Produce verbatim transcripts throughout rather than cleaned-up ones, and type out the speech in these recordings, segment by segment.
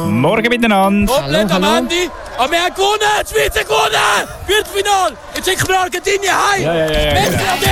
Morgen miteinander. Komplett am Ende. Aber wir haben gewonnen. Die Schweiz hat gewonnen. Viertelfinale. Jetzt schicken wir Argentinien heim. Ja, ja, ja, ja, Merci, ja.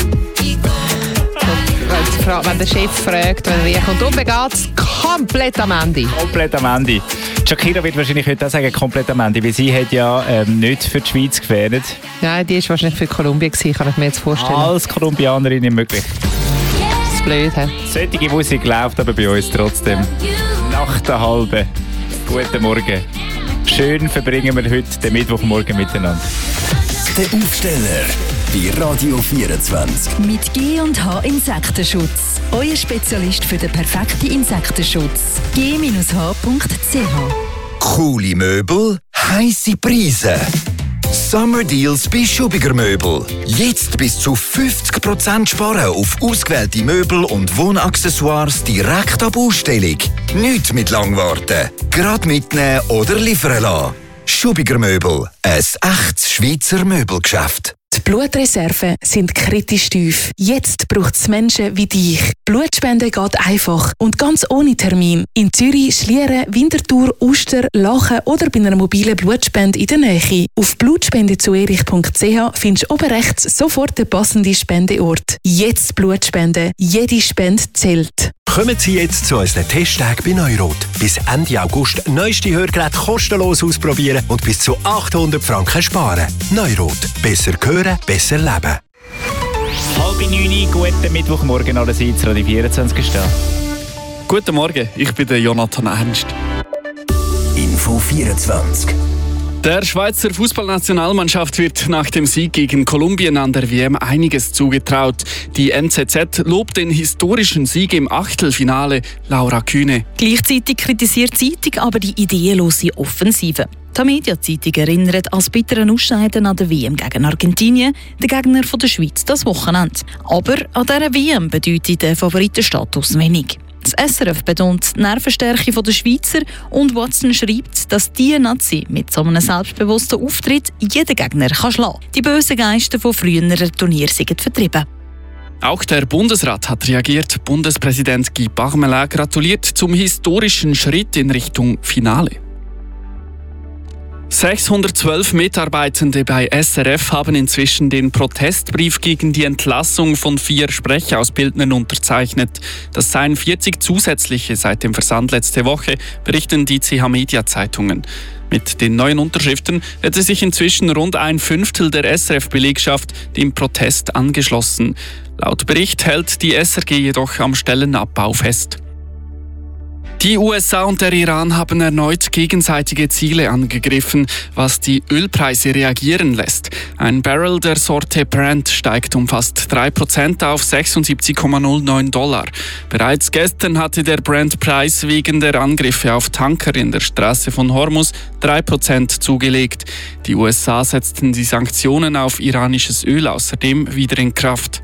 Ade. Wenn der Chef fragt, wenn er wie kommt, um geht es komplett am Ende. Komplett am Ende. Shakira wird wahrscheinlich heute auch sagen, komplett am Ende, weil sie hat ja ähm, nicht für die Schweiz gefährdet. Ja, die war wahrscheinlich für Kolumbien gewesen, kann ich mir jetzt vorstellen. Als Kolumbianerin nicht möglich. Das ist blöd, hä? Solche Musik läuft aber bei uns trotzdem. Nach der halben. Guten Morgen. Schön verbringen wir heute den Mittwochmorgen miteinander. Der Aufsteller bei Radio vierundzwanzig. Mit G und H Insektenschutz. Euer Spezialist für den perfekten Insektenschutz. g H punkt c h. Coole Möbel, heisse Preise. Summer Deals bei Schubiger Möbel. Jetzt bis zu fünfzig Prozent sparen auf ausgewählte Möbel und Wohnaccessoires direkt ab Ausstellung. Nicht mit Langwarten. Gerade mitnehmen oder liefern lassen. Schubiger Möbel. Ein echtes Schweizer Möbelgeschäft. Die Blutreserven sind kritisch tief. Jetzt braucht es Menschen wie dich. Blutspenden geht einfach und ganz ohne Termin. In Zürich, Schlieren, Winterthur, Uster, Lachen oder bei einer mobilen Blutspende in der Nähe. Auf blutspendezuerich punkt c h findest du oben rechts sofort den passenden Spendeort. Jetzt Blutspenden. Jede Spende zählt. Kommen Sie jetzt zu unseren Testtagen bei Neurot. Bis Ende August neueste Hörgeräte kostenlos ausprobieren und bis zu achthundert Franken sparen. Neurot. Besser hören, besser leben. Halb neun, guten Mittwochmorgen allerseits, Radio vierundzwanzig ist da. Guten Morgen, ich bin der Jonathan Ernst. Info vierundzwanzig. Der Schweizer Fußballnationalmannschaft wird nach dem Sieg gegen Kolumbien an der W M einiges zugetraut. Die N Z Z lobt den historischen Sieg im Achtelfinale. Laura Kühne. Gleichzeitig kritisiert die Zeitung aber die ideenlose Offensive. Die Media-Zeitung erinnert an das bittere Ausscheiden an der W M gegen Argentinien, der Gegner von der Schweiz, das Wochenende. Aber an dieser W M bedeutet der Favoritenstatus wenig. Das S R F betont die Nervenstärke der Schweizer und Watson schreibt, dass diese Nazi mit so einem selbstbewussten Auftritt jeden Gegner kann schlagen kann. Die bösen Geister von früheren Turnieren sind vertrieben. Auch der Bundesrat hat reagiert. Bundespräsident Guy Parmelin gratuliert zum historischen Schritt in Richtung Finale. sechshundertzwölf Mitarbeitende bei S R F haben inzwischen den Protestbrief gegen die Entlassung von vier Sprechausbildnern unterzeichnet. Das seien vierzig zusätzliche seit dem Versand letzte Woche, berichten die C H-Media-Zeitungen. Mit den neuen Unterschriften hätte sich inzwischen rund ein Fünftel der S R F-Belegschaft dem Protest angeschlossen. Laut Bericht hält die S R G jedoch am Stellenabbau fest. Die U S A und der Iran haben erneut gegenseitige Ziele angegriffen, was die Ölpreise reagieren lässt. Ein Barrel der Sorte Brent steigt um fast drei Prozent auf sechsundsiebzig Komma null neun Dollar. Bereits gestern hatte der Brent-Preis wegen der Angriffe auf Tanker in der Straße von Hormuz drei Prozent zugelegt. Die U S A setzten die Sanktionen auf iranisches Öl außerdem wieder in Kraft.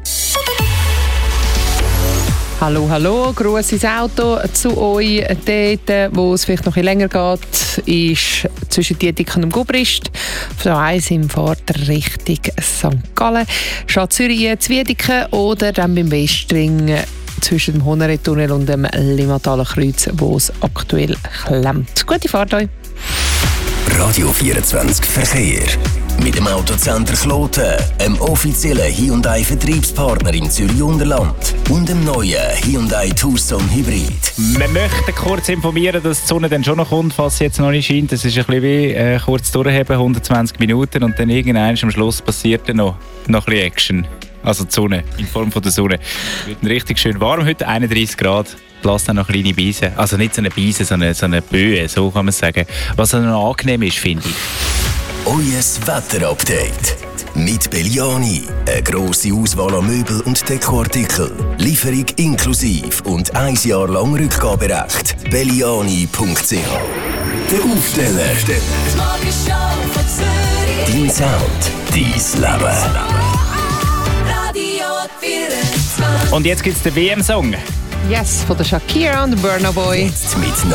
Hallo, hallo, Gruß ins Auto zu euch. Dort, wo es vielleicht noch ein länger geht, ist zwischen Dietiken und Gubrist. Auf der eins im Vater Richtung Sankt Gallen. Statt Zürich zu Wiedeken oder dann beim Westring zwischen dem Honoré-Tunnel und dem Limmataler Kreuz, wo es aktuell klemmt. Gute Fahrt euch. Radio vierundzwanzig Verkehr. Mit dem Autocenter Kloten, einem offiziellen Hyundai-Vertriebspartner in Zürich-Unterland und dem neuen Hyundai Tucson Hybrid. Wir möchten kurz informieren, dass die Sonne dann schon noch kommt, falls sie jetzt noch nicht scheint. Das ist ein bisschen wie äh, kurz durchheben, hundertzwanzig Minuten und dann irgendwann am Schluss passiert dann noch, noch ein bisschen Action. Also die Sonne, in Form von der Sonne. Es wird richtig schön warm heute, einunddreißig Grad. Lasst dann noch kleine Beise. Also nicht so eine Beise, sondern so eine Böe, so kann man sagen. Was dann noch angenehm ist, finde ich. Euer Wetterupdate. Mit Belliani. Eine grosse Auswahl an Möbel und Dekoartikeln. Lieferung inklusiv und ein Jahr lang Rückgaberecht. belliani punkt c h. Der Aufsteller. Dein Sound. Dein Leben. Und jetzt gibt es den W M-Song. Yes, von der Shakira und Burna Boy. Jetzt mit